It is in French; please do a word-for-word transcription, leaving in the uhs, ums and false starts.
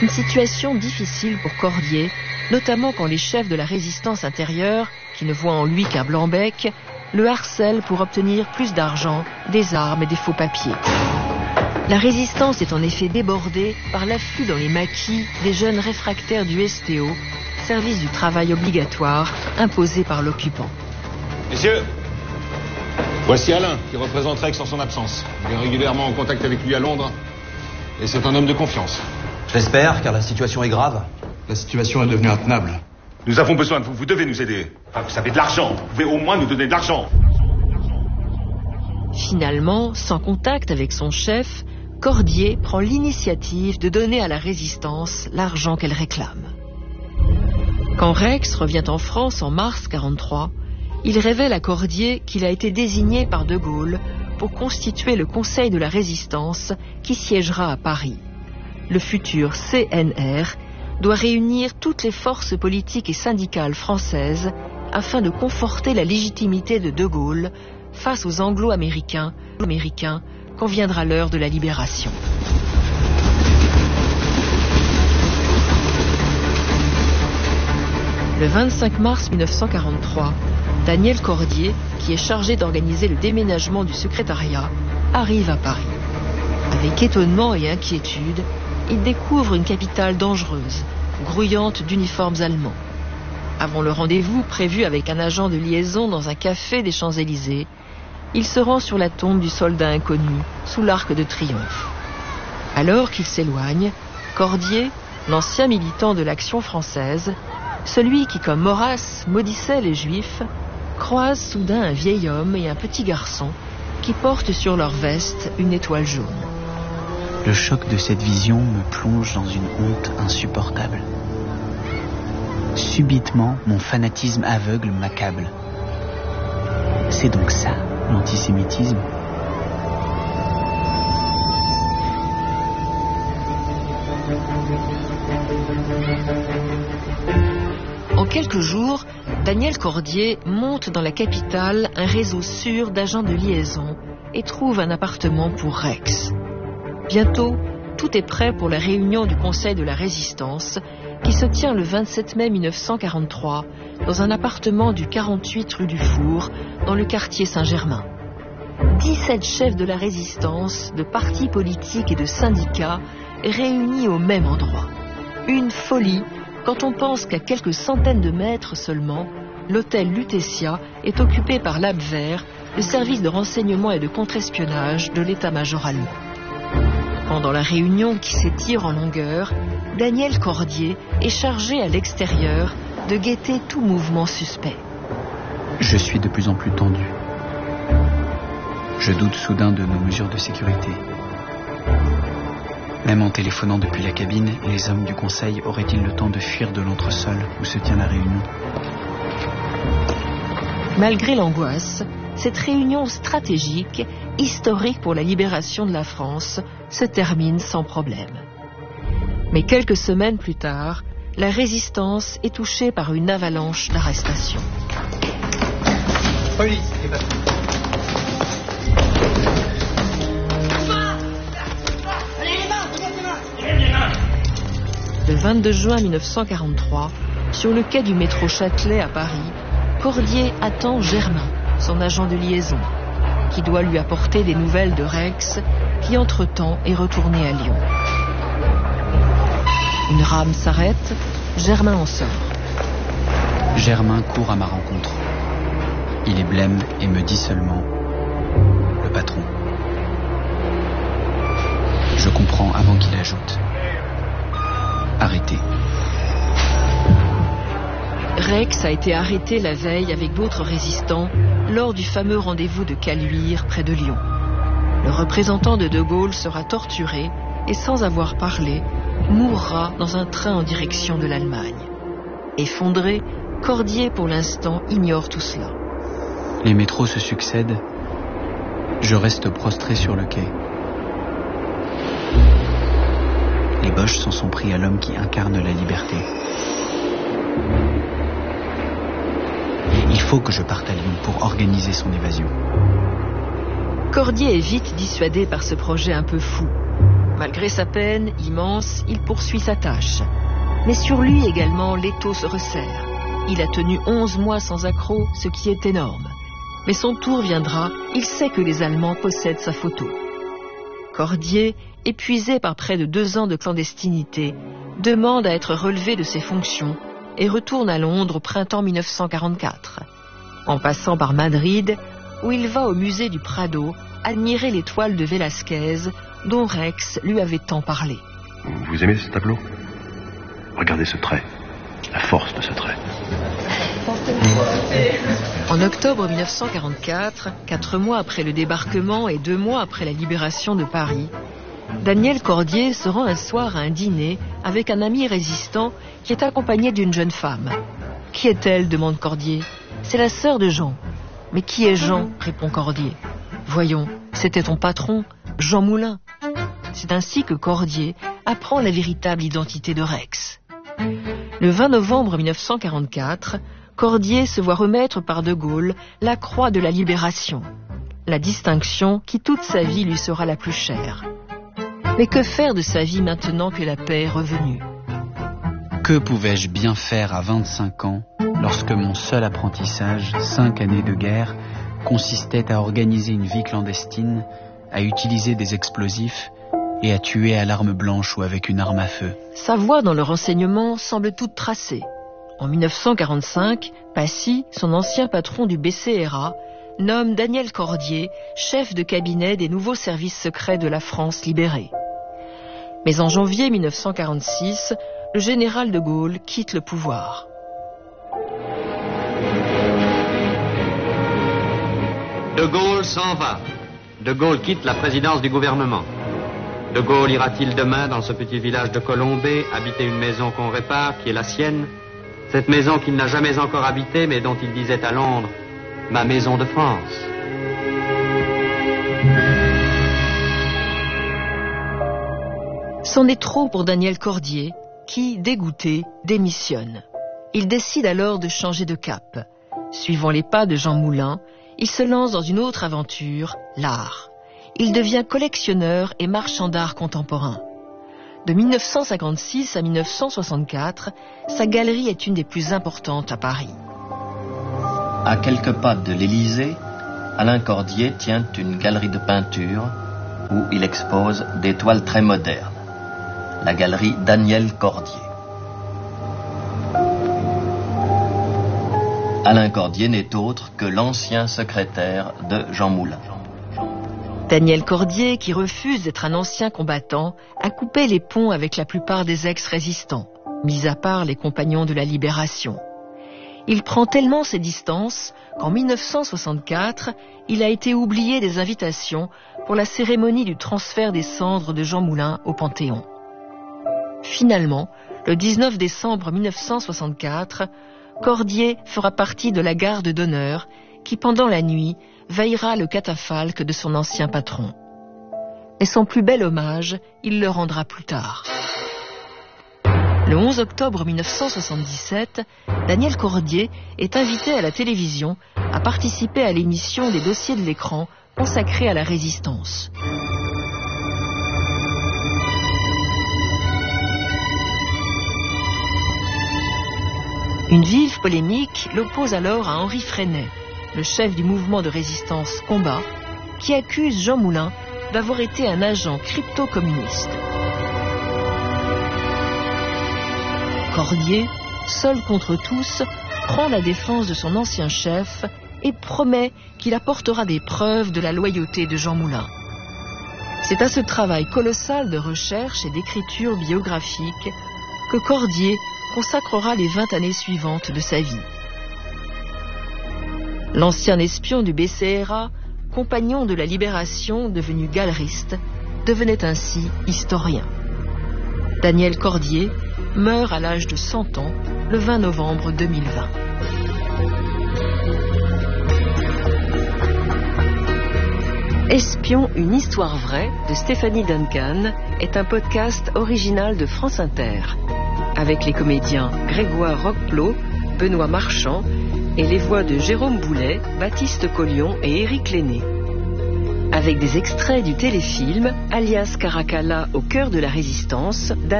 Une situation difficile pour Cordier, notamment quand les chefs de la résistance intérieure, qui ne voient en lui qu'un blanc-bec, le harcèlent pour obtenir plus d'argent, des armes et des faux papiers. La résistance est en effet débordée par l'afflux dans les maquis des jeunes réfractaires du S T O, service du travail obligatoire imposé par l'occupant. Messieurs, voici Alain, qui représente Rex en son absence. Il est régulièrement en contact avec lui à Londres, et c'est un homme de confiance. Je l'espère, car la situation est grave. La situation est devenue intenable. Nous avons besoin de vous, vous devez nous aider. Enfin, vous avez de l'argent, vous pouvez au moins nous donner de l'argent. Finalement, sans contact avec son chef, Cordier prend l'initiative de donner à la résistance l'argent qu'elle réclame. Quand Rex revient en France en mars quarante-trois, il révèle à Cordier qu'il a été désigné par De Gaulle pour constituer le Conseil de la Résistance qui siégera à Paris. Le futur C N R doit réunir toutes les forces politiques et syndicales françaises afin de conforter la légitimité de De Gaulle face aux Anglo-Américains, américains, quand viendra l'heure de la libération. Le vingt-cinq mars mille neuf cent quarante-trois, Daniel Cordier, qui est chargé d'organiser le déménagement du secrétariat, arrive à Paris. Avec étonnement et inquiétude, il découvre une capitale dangereuse, grouillante d'uniformes allemands. Avant le rendez-vous prévu avec un agent de liaison dans un café des Champs-Élysées, il se rend sur la tombe du soldat inconnu, sous l'Arc de Triomphe. Alors qu'il s'éloigne, Cordier, l'ancien militant de l'Action française, celui qui, comme Maurras, maudissait les Juifs, croise soudain un vieil homme et un petit garçon qui portent sur leur veste une étoile jaune. Le choc de cette vision me plonge dans une honte insupportable. Subitement, mon fanatisme aveugle m'accable. C'est donc ça, l'antisémitisme. En quelques jours, Daniel Cordier monte dans la capitale un réseau sûr d'agents de liaison et trouve un appartement pour Rex. Bientôt, tout est prêt pour la réunion du Conseil de la Résistance qui se tient le vingt-sept mai mille neuf cent quarante-trois dans un appartement du quarante-huit rue du Four, dans le quartier Saint-Germain. dix-sept chefs de la résistance, de partis politiques et de syndicats réunis au même endroit. Une folie quand on pense qu'à quelques centaines de mètres seulement, l'hôtel Lutetia est occupé par l'Abwehr, le service de renseignement et de contre-espionnage de l'état-major allemand. Pendant la réunion qui s'étire en longueur, Daniel Cordier est chargé à l'extérieur de guetter tout mouvement suspect. Je suis de plus en plus tendu. Je doute soudain de nos mesures de sécurité. Même en téléphonant depuis la cabine, les hommes du conseil auraient-ils le temps de fuir de l'entresol où se tient la réunion? Malgré l'angoisse, cette réunion stratégique, historique pour la libération de la France, se termine sans problème. Mais quelques semaines plus tard, la résistance est touchée par une avalanche d'arrestations. Police, les patrons. Le vingt-deux juin mille neuf cent quarante-trois, sur le quai du métro Châtelet à Paris, Cordier attend Germain, son agent de liaison, qui doit lui apporter des nouvelles de Rex, qui entre-temps est retourné à Lyon. Une rame s'arrête, Germain en sort. Germain court à ma rencontre. Il est blême et me dit seulement « Le patron ». Je comprends avant qu'il ajoute « Arrêtez ». Rex a été arrêté la veille avec d'autres résistants lors du fameux rendez-vous de Caluire près de Lyon. Le représentant de De Gaulle sera torturé et sans avoir parlé, mourra dans un train en direction de l'Allemagne. Effondré, Cordier pour l'instant ignore tout cela. Les métros se succèdent. Je reste prostré sur le quai. Les Boches s'en sont pris à l'homme qui incarne la liberté. Il faut que je parte à Lyon pour organiser son évasion. Cordier est vite dissuadé par ce projet un peu fou. Malgré sa peine immense, il poursuit sa tâche. Mais sur lui également, l'étau se resserre. Il a tenu onze mois sans accroc, ce qui est énorme. Mais son tour viendra, il sait que les Allemands possèdent sa photo. Cordier, épuisé par près de deux ans de clandestinité, demande à être relevé de ses fonctions et retourne à Londres au printemps mille neuf cent quarante-quatre. En passant par Madrid, où il va au musée du Prado admirer les toiles de Velázquez dont Rex lui avait tant parlé. Vous aimez ce tableau? Regardez ce trait, la force de ce trait. En octobre mille neuf cent quarante-quatre, quatre mois après le débarquement et deux mois après la libération de Paris, Daniel Cordier se rend un soir à un dîner avec un ami résistant qui est accompagné d'une jeune femme. « Qui est-elle » demande Cordier. « C'est la sœur de Jean. »« Mais qui est Jean » répond Cordier. « Voyons, c'était ton patron, Jean Moulin. » C'est ainsi que Cordier apprend la véritable identité de Rex. Le vingt novembre mille neuf cent quarante-quatre, Cordier se voit remettre par De Gaulle la Croix de la Libération, la distinction qui toute sa vie lui sera la plus chère. Mais que faire de sa vie maintenant que la paix est revenue? Que pouvais-je bien faire à vingt-cinq ans lorsque mon seul apprentissage, cinq années de guerre, consistait à organiser une vie clandestine, à utiliser des explosifs et à tuer à l'arme blanche ou avec une arme à feu? Sa voie dans le renseignement semble toute tracée. En mille neuf cent quarante-cinq, Passy, son ancien patron du B C R A, nomme Daniel Cordier chef de cabinet des nouveaux services secrets de la France libérée. Mais en janvier mille neuf cent quarante-six, le général de Gaulle quitte le pouvoir. De Gaulle s'en va. De Gaulle quitte la présidence du gouvernement. De Gaulle ira-t-il demain dans ce petit village de Colombey habiter une maison qu'on répare, qui est la sienne? Cette maison qu'il n'a jamais encore habitée, mais dont il disait à Londres « ma maison de France ». C'en est trop pour Daniel Cordier, qui, dégoûté, démissionne. Il décide alors de changer de cap. Suivant les pas de Jean Moulin, il se lance dans une autre aventure, l'art. Il devient collectionneur et marchand d'art contemporain. De mille neuf cent cinquante-six à mille neuf cent soixante-quatre, sa galerie est une des plus importantes à Paris. À quelques pas de l'Élysée, Alain Cordier tient une galerie de peinture où il expose des toiles très modernes. La galerie Daniel Cordier. Alain Cordier n'est autre que l'ancien secrétaire de Jean Moulin. Daniel Cordier, qui refuse d'être un ancien combattant, a coupé les ponts avec la plupart des ex-résistants, mis à part les compagnons de la Libération. Il prend tellement ses distances qu'en mille neuf cent soixante-quatre, il a été oublié des invitations pour la cérémonie du transfert des cendres de Jean Moulin au Panthéon. Finalement, le dix-neuf décembre mille neuf cent soixante-quatre, Cordier fera partie de la garde d'honneur qui, pendant la nuit, veillera le catafalque de son ancien patron. Mais son plus bel hommage, il le rendra plus tard. Le onze octobre mille neuf cent soixante-dix-sept, Daniel Cordier est invité à la télévision à participer à l'émission des dossiers de l'écran consacrée à la résistance. Une vive polémique l'oppose alors à Henri Freinet, le chef du mouvement de résistance Combat, qui accuse Jean Moulin d'avoir été un agent crypto-communiste. Cordier, seul contre tous, prend la défense de son ancien chef et promet qu'il apportera des preuves de la loyauté de Jean Moulin. C'est à ce travail colossal de recherche et d'écriture biographique que Cordier consacrera les vingt années suivantes de sa vie. L'ancien espion du B C R A, compagnon de la Libération devenu galeriste, devenait ainsi historien. Daniel Cordier meurt à l'âge de cent ans le vingt novembre deux mille vingt. Espion, une histoire vraie de Stéphanie Duncan est un podcast original de France Inter, avec les comédiens Grégoire Roqueplot, Benoît Marchand et les voix de Jérôme Boulet, Baptiste Collion et Éric Lenné. avec des extraits du téléfilm alias Caracalla au cœur de la résistance d'Alain